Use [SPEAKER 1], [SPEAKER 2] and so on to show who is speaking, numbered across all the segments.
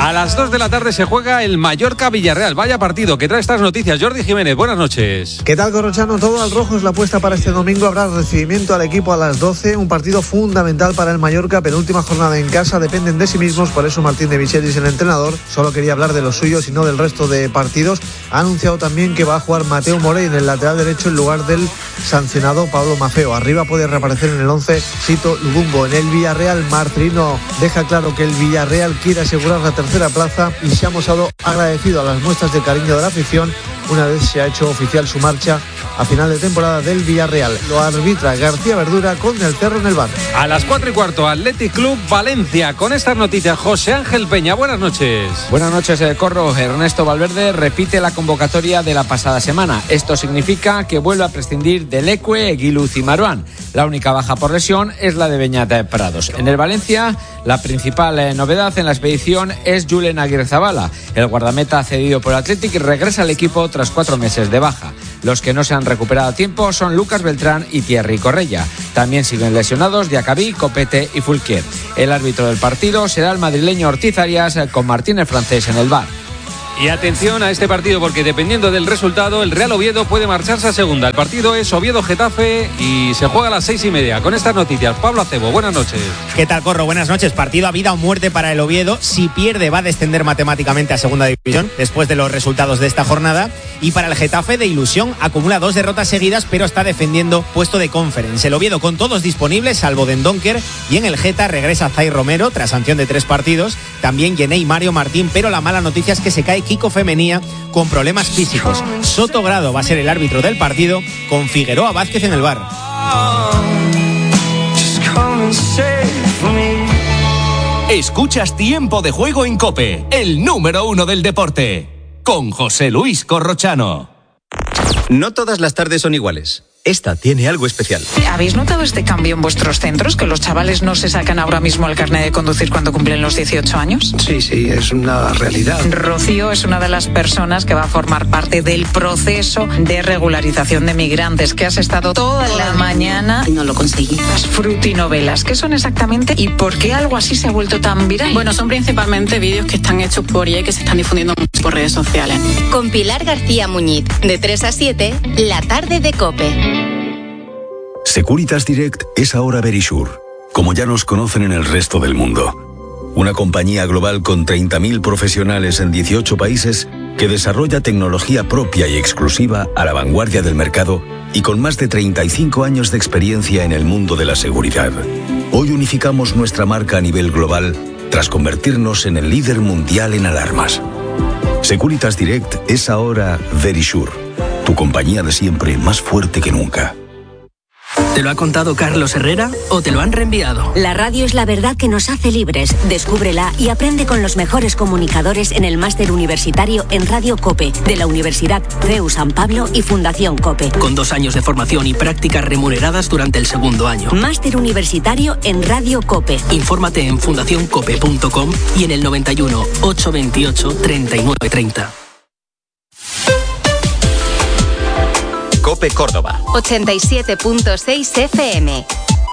[SPEAKER 1] A las 2 de la tarde se juega el Mallorca-Villarreal. Vaya partido que trae estas noticias. Jordi Jiménez, buenas noches.
[SPEAKER 2] ¿Qué tal, Corrochano? Todo al rojo es la apuesta para este domingo. Habrá recibimiento al equipo a las 12. Un partido fundamental para el Mallorca. Penúltima jornada en casa. Dependen de sí mismos. Por eso Martín de Michelis, el entrenador, solo quería hablar de los suyos y no del resto de partidos. Ha anunciado también que va a jugar Mateu Morey en el lateral derecho en lugar del sancionado Pablo Maffeo. Arriba puede reaparecer en el 11 Sito Lubumbo. En el Villarreal, Marcelino deja claro que el Villarreal quiere asegurar la tercera plaza y se ha mostrado agradecido a las muestras de cariño de la afición una vez se ha hecho oficial su marcha a final de temporada del Villarreal. Lo arbitra García Verdura con el Cerro en el bar.
[SPEAKER 1] A las 4:15, Athletic Club Valencia. Con estas noticias, José Ángel Peña, buenas noches.
[SPEAKER 3] Buenas noches, Corro. Ernesto Valverde repite la convocatoria de la pasada semana. Esto significa que vuelve a prescindir de Leque, Eguiluz y Marouane. La única baja por lesión es la de Beñat Prados. En el Valencia, la principal novedad en la expedición es Julen Aguirrezabala. El guardameta cedido por Athletic regresa al equipo tras 4 meses de baja. Los que no se han recuperado a tiempo son Lucas Beltrán y Thierry Correia. También siguen lesionados Diacabí, Copete y Fulquier. El árbitro del partido será el madrileño Ortiz Arias, con Martínez Francés en el bar.
[SPEAKER 1] Y atención a este partido porque dependiendo del resultado el Real Oviedo puede marcharse a segunda. El partido es Oviedo-Getafe y se juega a las 6:30. Con estas noticias, Pablo Acebo, buenas noches.
[SPEAKER 4] ¿Qué tal, Corro? Buenas noches. Partido a vida o muerte para el Oviedo. Si pierde va a descender matemáticamente a segunda división después de los resultados de esta jornada. Y para el Getafe, de ilusión, acumula 2 derrotas seguidas pero está defendiendo puesto de Conference. El Oviedo con todos disponibles salvo Dendoncker, y en el Geta regresa Zay Romero tras sanción de 3 partidos. También Yené y Mario Martín, pero la mala noticia es que se cae Kiko Femenía con problemas físicos. Soto Grado va a ser el árbitro del partido con Figueroa Vázquez en el bar.
[SPEAKER 5] Escuchas Tiempo de Juego en COPE, el número 1 del deporte, con José Luis Corrochano.
[SPEAKER 6] No todas las tardes son iguales. Esta tiene algo especial.
[SPEAKER 7] ¿Habéis notado este cambio en vuestros centros? ¿Que los chavales no se sacan ahora mismo el carnet de conducir cuando cumplen los 18 años?
[SPEAKER 8] Sí, es una realidad.
[SPEAKER 7] Rocío es una de las personas que va a formar parte del proceso de regularización de migrantes, que has estado toda la mañana...
[SPEAKER 9] Y no lo conseguí.
[SPEAKER 7] Las frutinovelas, ¿qué son exactamente y por qué algo así se ha vuelto tan viral?
[SPEAKER 9] Bueno, son principalmente vídeos que están hechos por IA y que se están difundiendo mucho por redes sociales.
[SPEAKER 10] Con Pilar García Muñiz, de 3 a 7, la tarde de COPE.
[SPEAKER 11] Securitas Direct es ahora Verisure, como ya nos conocen en el resto del mundo. Una compañía global con 30.000 profesionales en 18 países que desarrolla tecnología propia y exclusiva a la vanguardia del mercado y con más de 35 años de experiencia en el mundo de la seguridad. Hoy unificamos nuestra marca a nivel global tras convertirnos en el líder mundial en alarmas. Securitas Direct es ahora Verisure, tu compañía de siempre más fuerte que nunca.
[SPEAKER 12] ¿Te lo ha contado Carlos Herrera o te lo han reenviado?
[SPEAKER 13] La radio es la verdad que nos hace libres. Descúbrela y aprende con los mejores comunicadores en el máster universitario en Radio COPE de la Universidad CEU San Pablo y Fundación COPE.
[SPEAKER 12] Con 2 años de formación y prácticas remuneradas durante el segundo año.
[SPEAKER 13] Máster universitario en Radio COPE.
[SPEAKER 12] Infórmate en fundacioncope.com y en el 91 828 3930.
[SPEAKER 6] COPE Córdoba
[SPEAKER 10] 87.6 FM.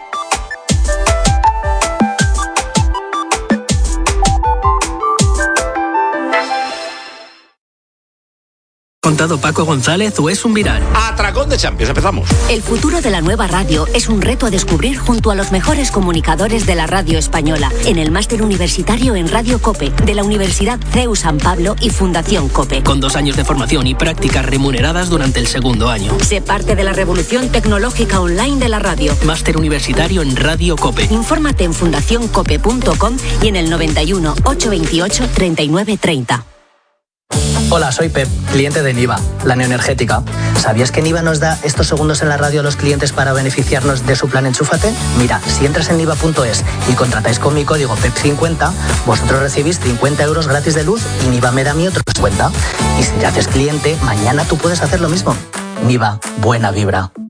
[SPEAKER 12] ¿Contado Paco González o es un viral?
[SPEAKER 14] Atracón de Champions, empezamos.
[SPEAKER 13] El futuro de la nueva radio es un reto a descubrir junto a los mejores comunicadores de la radio española en el máster universitario en Radio COPE de la Universidad CEU San Pablo y Fundación COPE.
[SPEAKER 12] Con 2 años de formación y prácticas remuneradas durante el segundo año.
[SPEAKER 13] Sé parte de la revolución tecnológica online de la radio.
[SPEAKER 12] Máster universitario en Radio COPE.
[SPEAKER 13] Infórmate en fundacioncope.com y en el 91 828 3930.
[SPEAKER 15] Hola, soy Pep, cliente de Niva, la neoenergética. ¿Sabías que Niva nos da estos segundos en la radio a los clientes para beneficiarnos de su plan Enchúfate? Mira, si entras en niva.es y contratáis con mi código PEP50, vosotros recibís 50 euros gratis de luz y Niva me da a mí otros 50. Y si te haces cliente, mañana tú puedes hacer lo mismo. Niva, buena vibra.